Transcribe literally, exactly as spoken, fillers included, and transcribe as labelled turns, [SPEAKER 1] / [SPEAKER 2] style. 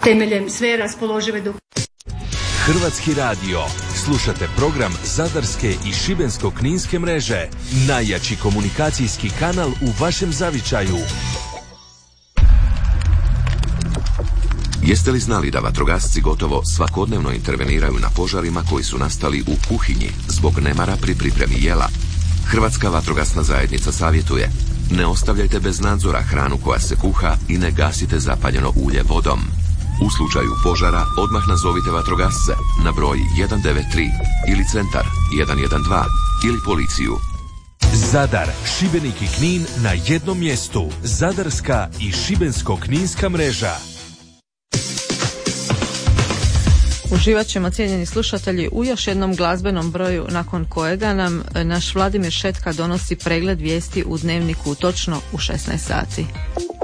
[SPEAKER 1] temeljem sve raspoložive dokumentacije.
[SPEAKER 2] Hrvatski radio. Slušate program Zadarske i Šibensko-kninske mreže. Najjači komunikacijski kanal u vašem zavičaju.
[SPEAKER 3] Jeste li znali da vatrogasci gotovo svakodnevno interveniraju na požarima koji su nastali u kuhinji zbog nemara pri pripremi jela? Hrvatska vatrogasna zajednica savjetuje: ne ostavljajte bez nadzora hranu koja se kuha i ne gasite zapaljeno ulje vodom. U slučaju požara odmah nazovite vatrogasce na broj jedan devet tri ili centar jedan jedan dva ili policiju.
[SPEAKER 2] Zadar, Šibenik i Knin na jednom mjestu. Zadarska i Šibensko-kninska mreža.
[SPEAKER 4] Uživat ćemo, cijenjeni slušatelji, u još jednom glazbenom broju nakon kojega nam naš Vladimir Šetka donosi pregled vijesti u Dnevniku točno u šesnaest sati.